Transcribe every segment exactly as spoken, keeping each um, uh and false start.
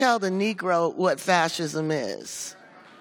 tell the Negro what fascism is.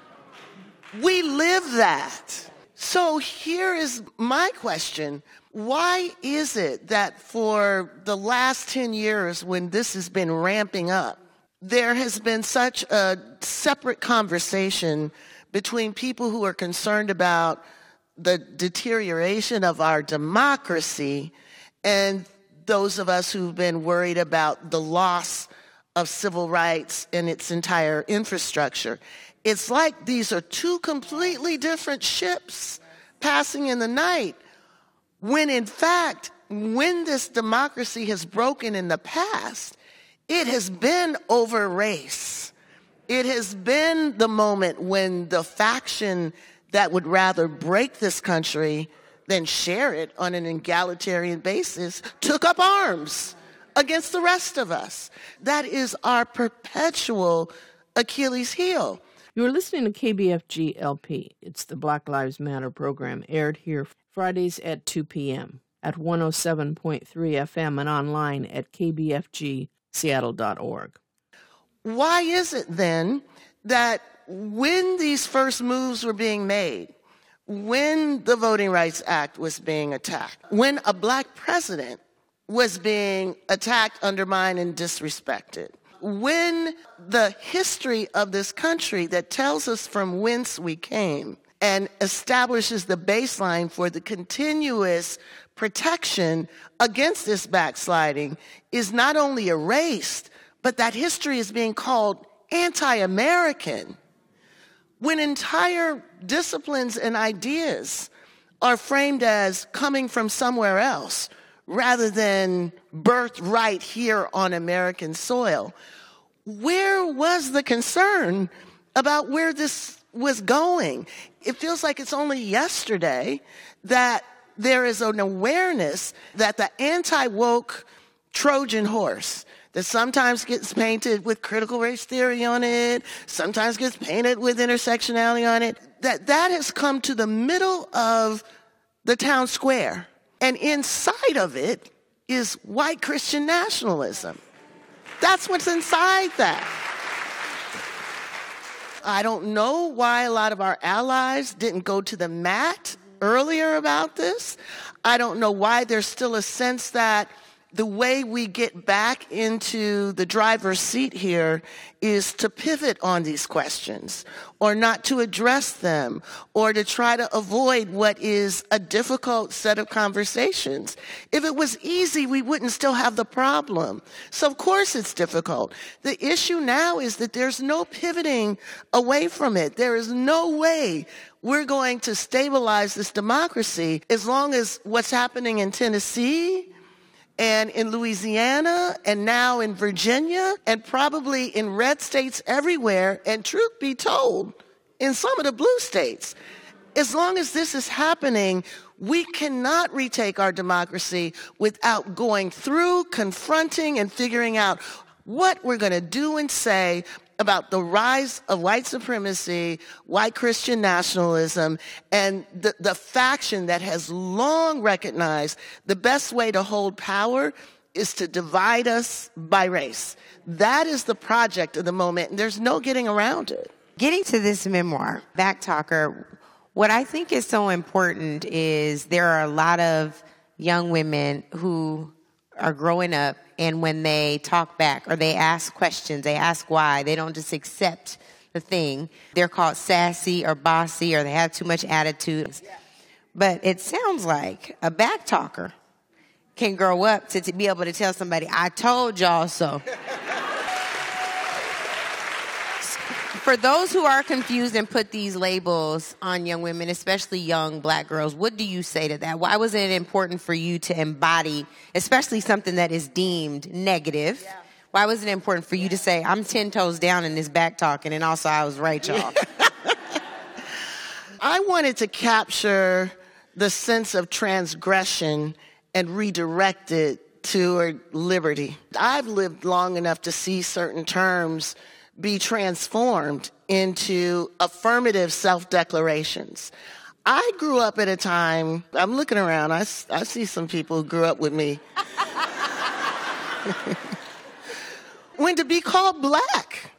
We live that. So here is my question. Why is it that for the last ten years when this has been ramping up, there has been such a separate conversation between people who are concerned about the deterioration of our democracy and those of us who've been worried about the loss of civil rights and its entire infrastructure? It's like these are two completely different ships passing in the night, when in fact, when this democracy has broken in the past, it has been over race. It has been the moment when the faction that would rather break this country than share it on an egalitarian basis took up arms against the rest of us. That is our perpetual Achilles heel. You're listening to K B F G L P. It's the Black Lives Matter program, aired here Fridays at two p.m. at one oh seven point three F M and online at k b f g seattle dot org. Why is it then that when these first moves were being made, when the Voting Rights Act was being attacked, when a black president was being attacked, undermined, and disrespected, when the history of this country that tells us from whence we came and establishes the baseline for the continuous protection against this backsliding is not only erased, but that history is being called anti-American, when entire disciplines and ideas are framed as coming from somewhere else rather than birthed right here on American soil, where was the concern about where this was going? It feels like it's only yesterday that there is an awareness that the anti-woke Trojan horse that sometimes gets painted with critical race theory on it, sometimes gets painted with intersectionality on it, that that has come to the middle of the town square. And inside of it is white Christian nationalism. That's what's inside that. I don't know why a lot of our allies didn't go to the mat earlier about this. I don't know why there's still a sense that the way we get back into the driver's seat here is to pivot on these questions or not to address them or to try to avoid what is a difficult set of conversations. If it was easy, we wouldn't still have the problem. So of course it's difficult. The issue now is that there's no pivoting away from it. There is no way we're going to stabilize this democracy as long as what's happening in Tennessee and in Louisiana, and now in Virginia, and probably in red states everywhere, and truth be told, in some of the blue states. As long as this is happening, we cannot retake our democracy without going through, confronting, and figuring out what we're going to do and say about the rise of white supremacy, white Christian nationalism, and the, the faction that has long recognized the best way to hold power is to divide us by race. That is the project of the moment, and there's no getting around it. Getting to this memoir, Backtalker, what I think is so important is there are a lot of young women who are growing up, and when they talk back or they ask questions, they ask why, they don't just accept the thing. They're called sassy or bossy, or they have too much attitude. But it sounds like a backtalker can grow up to, to be able to tell somebody, I told y'all so. For those who are confused and put these labels on young women, especially young black girls, what do you say to that? Why was it important for you to embody, especially something that is deemed negative? Yeah. Why was it important for you to say, I'm ten toes down in this back talking, and also I was right, y'all? I wanted to capture the sense of transgression and redirect it toward liberty. I've lived long enough to see certain terms be transformed into affirmative self-declarations. I grew up at a time, I'm looking around, I, I see some people who grew up with me. when to be called black